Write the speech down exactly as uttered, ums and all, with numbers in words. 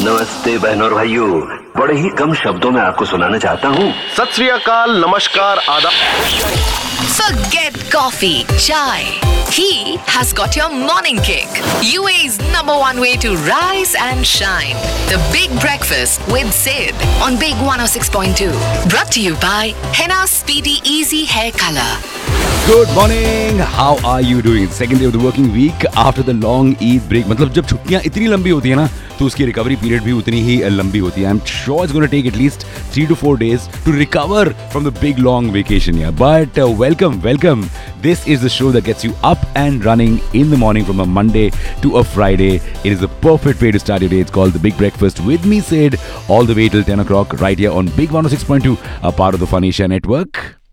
नमस्ते बहनों और भाइयों, बड़े ही कम शब्दों में आपको सुनाना चाहता हूँ। सत श्री अकाल, नमस्कार, आदाब। Forget coffee, chai. He has got your morning kick. U A's number one way to rise and shine. The Big Breakfast with Sid on Big one oh six point two. Brought to you by Henna Speedy Easy Hair Color. Good morning. How are you doing? Second day of the working week after the long Eid break. मतलब जब छुट्टियां इतनी लंबी होती है ना, तो उसकी रिकवरी पीरियड भी उतनी ही लंबी होती है. I'm sure it's going to take at least three to four days to recover from the big long vacation here. But uh, welcome, welcome. This is the show that gets you up and running in the morning from a Monday to a Friday. It is the perfect way to start your day. It's called The Big Breakfast with me, Sid, all the way till ten o'clock right here on Big one oh six point two, a part of the Fun Asia Network.